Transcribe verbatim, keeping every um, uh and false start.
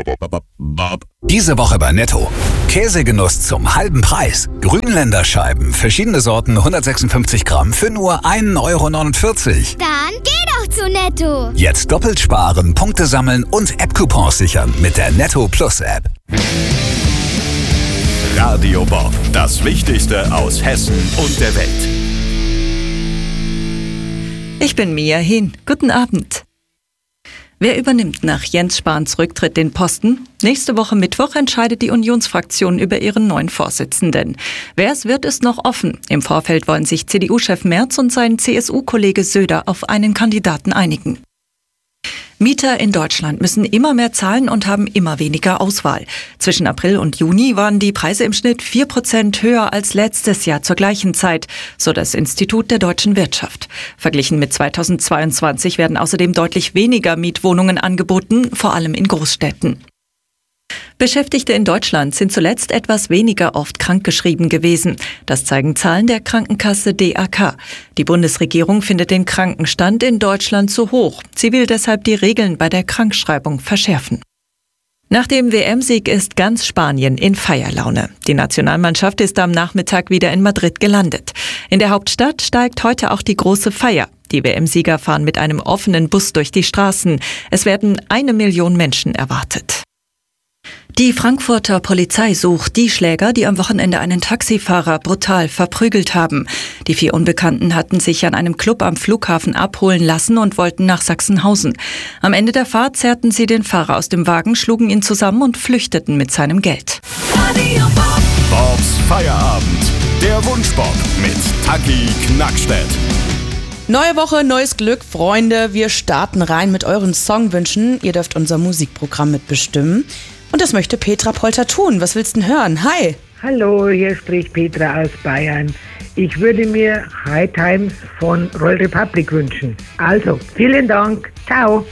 Diese Woche bei Netto. Käsegenuss zum halben Preis. Grünländer Scheiben, verschiedene Sorten, hundertsechsundfünfzig Gramm für nur ein Euro neunundvierzig. Dann geh doch zu Netto. Jetzt doppelt sparen, Punkte sammeln und App-Coupons sichern mit der Netto Plus App. Radio Bob, das Wichtigste aus Hessen und der Welt. Ich bin Mia Hin. Guten Abend. Wer übernimmt nach Jens Spahns Rücktritt den Posten? Nächste Woche Mittwoch entscheidet die Unionsfraktion über ihren neuen Vorsitzenden. Wer es wird, ist noch offen. Im Vorfeld wollen sich C D U-Chef Merz und sein C S U-Kollege Söder auf einen Kandidaten einigen. Mieter in Deutschland müssen immer mehr zahlen und haben immer weniger Auswahl. Zwischen April und Juni waren die Preise im Schnitt vier Prozent höher als letztes Jahr zur gleichen Zeit, so das Institut der deutschen Wirtschaft. Verglichen mit zweitausendzweiundzwanzig werden außerdem deutlich weniger Mietwohnungen angeboten, vor allem in Großstädten. Beschäftigte in Deutschland sind zuletzt etwas weniger oft krankgeschrieben gewesen. Das zeigen Zahlen der Krankenkasse D A K. Die Bundesregierung findet den Krankenstand in Deutschland zu hoch. Sie will deshalb die Regeln bei der Krankschreibung verschärfen. Nach dem W M-Sieg ist ganz Spanien in Feierlaune. Die Nationalmannschaft ist am Nachmittag wieder in Madrid gelandet. In der Hauptstadt steigt heute auch die große Feier. Die W M-Sieger fahren mit einem offenen Bus durch die Straßen. Es werden eine Million Menschen erwartet. Die Frankfurter Polizei sucht die Schläger, die am Wochenende einen Taxifahrer brutal verprügelt haben. Die vier Unbekannten hatten sich an einem Club am Flughafen abholen lassen und wollten nach Sachsenhausen. Am Ende der Fahrt zerrten sie den Fahrer aus dem Wagen, schlugen ihn zusammen und flüchteten mit seinem Geld. Bobs Feierabend. Der Wunschbob mit Taki Knackstedt. Neue Woche, neues Glück, Freunde. Wir starten rein mit euren Songwünschen. Ihr dürft unser Musikprogramm mitbestimmen. Und das möchte Petra Polter tun. Was willst du denn hören? Hi! Hallo, hier spricht Petra aus Bayern. Ich würde mir High Times von Royal Republic wünschen. Also, vielen Dank. Ciao!